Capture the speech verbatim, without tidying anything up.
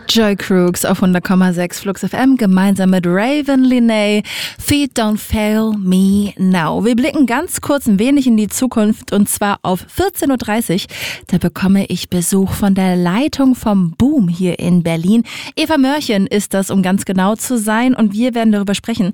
Joy Crooks auf hundert Komma sechs Flux F M gemeinsam mit Raven Linné. Feet don't fail me now. Wir blicken ganz kurz ein wenig in die Zukunft und zwar auf vierzehn Uhr dreißig. Da bekomme ich Besuch von der Leitung vom Boom hier in Berlin. Eva Mörchen ist das, um ganz genau zu sein, und wir werden darüber sprechen,